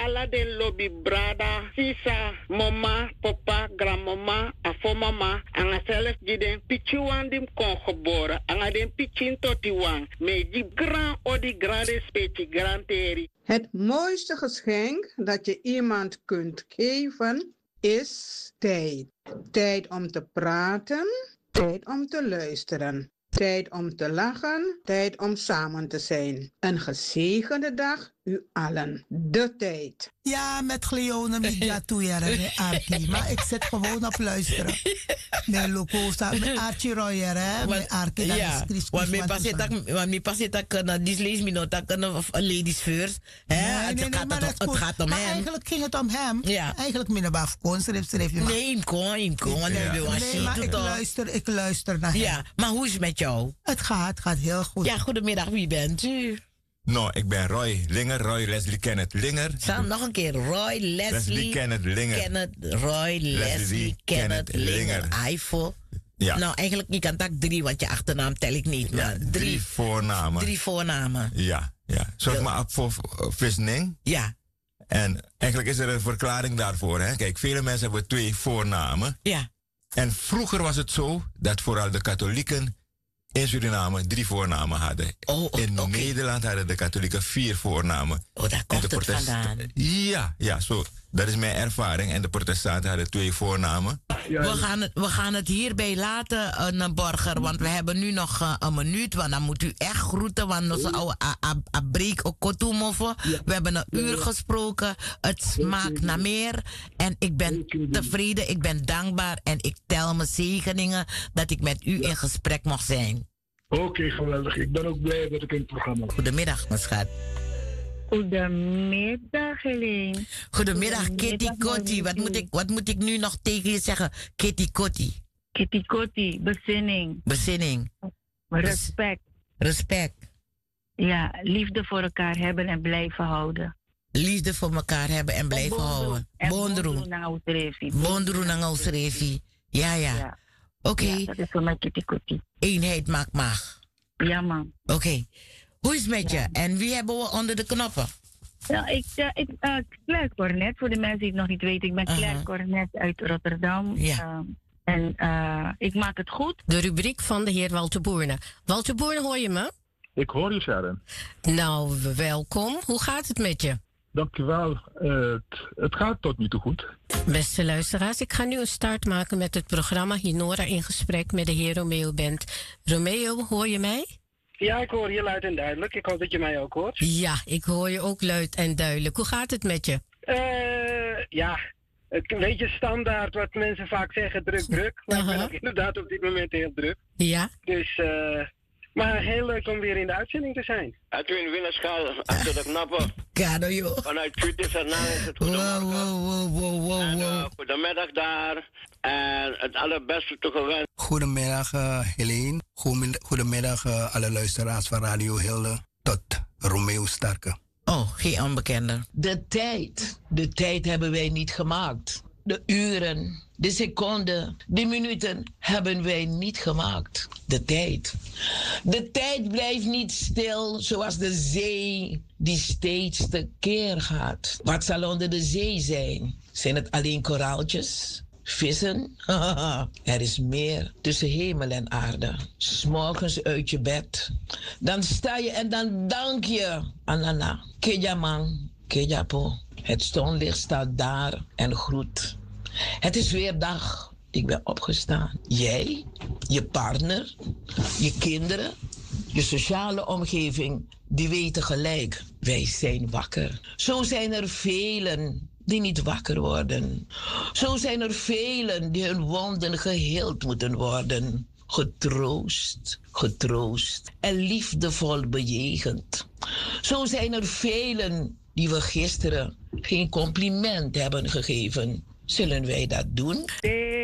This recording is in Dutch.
ala den lobby brada, sisa, mama, papa, grandmama, afo mama, anga zelf die den pichuan dim kon geboren, anga den pichin totiwan, me die grand odi grade specie grand teri. Het mooiste geschenk dat je iemand kunt geven is tijd. Tijd om te praten, tijd om te luisteren. Tijd om te lachen, tijd om samen te zijn. Een gezegende dag, u allen. De tijd. Ja, met Gleone Media toejaar, Artie. Maar ik zit gewoon op luisteren. Nee, loco, staat met Archie Royer, hè? Met Artie, dat is Chris. Want me passet dat kunnen, die lees me nog, dat kunnen ladies first. Nee, het gaat om hem. Eigenlijk ging het om hem. Ja. Eigenlijk min of schreef je maar. Nee, ik kon. Nee, maar ik luister naar hem. Ja, maar hoe is het met jou? Het gaat heel goed. Ja, goedemiddag, wie bent u? Nou, ik ben Roy Linger, Roy Leslie Kenneth Linger. Nog een keer, Roy Leslie Kenneth Linger. Roy Leslie Kenneth Linger. Ivo. Ja. Nou, eigenlijk, je kan tak 3, want je achternaam tel ik niet. Maar ja, 3 voornamen. 3 voornamen. Ja. Zorg maar op voor visning. Ja. En eigenlijk is er een verklaring daarvoor. Hè? Kijk, vele mensen hebben 2 voornamen. Ja. En vroeger was het zo dat vooral de katholieken in Suriname 3 voornamen hadden. In Nederland hadden de katholieken 4 voornamen. Daar komt het vandaan. Ja, zo. Dat is mijn ervaring. En de protestanten hadden 2 voornamen. We gaan het hierbij laten, Borger. Want we hebben nu nog een minuut. Want dan moet u echt groeten. Want onze oude abreek ook kotumoffen. We hebben een uur gesproken. Het smaakt naar meer. En ik ben tevreden. Ik ben dankbaar. En ik tel mijn zegeningen dat ik met u in gesprek mocht zijn. Oké, geweldig. Ik ben ook blij dat ik in het programma ben. Goedemiddag, mijn schat. Goedemiddag, Helene. Goedemiddag, Kitty Kotti. Wat moet ik nu nog tegen je zeggen? Kitty Kotti. Kitty Kotti, bezinning. Bezinning. Respect. Ja, liefde voor elkaar hebben en blijven houden. Liefde voor elkaar hebben en blijven houden. Bondroen aan ons revi. Ja. Oké. Ja, dat is voor mij Kitty Kotti. Eenheid maakt macht. Ja, man. Oké. Hoe is het met je? En wie hebben we onder de knoppen? Ja, Claire Cornet, voor de mensen die het nog niet weten. Ik ben Claire Cornet uit Rotterdam. Ja. Ik maak het goed. De rubriek van de heer Walter Boerne. Walter Boerne, hoor je me? Ik hoor je, Sharon. Nou, welkom. Hoe gaat het met je? Dankjewel. Het gaat tot nu toe goed. Beste luisteraars, ik ga nu een start maken met het programma Hinora in gesprek met de heer Romeo Bent. Romeo, hoor je mij? Ja, ik hoor je luid en duidelijk. Ik hoop dat je mij ook hoort. Ja, ik hoor je ook luid en duidelijk. Hoe gaat het met je? Een beetje standaard wat mensen vaak zeggen, druk. Maar ik ben ook inderdaad op dit moment heel druk. Ja. Dus, maar heel leuk om weer in de uitzending te zijn. Het u in Winnerschaal achter de knappen. Kado, joh. Vanuit Cutis ernaar is het Wow. Goedemiddag daar. En het allerbeste toegewenst. Goedemiddag Helene. Goedemiddag alle luisteraars van Radio Hilde. Tot Romeo Starke. Oh, geen onbekende. De tijd hebben wij niet gemaakt. De uren, de seconden, de minuten hebben wij niet gemaakt. De tijd blijft niet stil zoals de zee die steeds tekeer gaat. Wat zal onder de zee zijn? Zijn het alleen koraaltjes? Vissen? Er is meer tussen hemel en aarde. 's Morgens uit je bed. Dan sta je en dan dank je. Anana. Kejaman. Kejapo. Het zonlicht staat daar en groet. Het is weer dag. Ik ben opgestaan. Jij, je partner, je kinderen, je sociale omgeving, die weten gelijk. Wij zijn wakker. Zo zijn er velen die niet wakker worden. Zo zijn er velen die hun wonden geheeld moeten worden. Getroost en liefdevol bejegend. Zo zijn er velen die we gisteren geen compliment hebben gegeven. Zullen wij dat doen?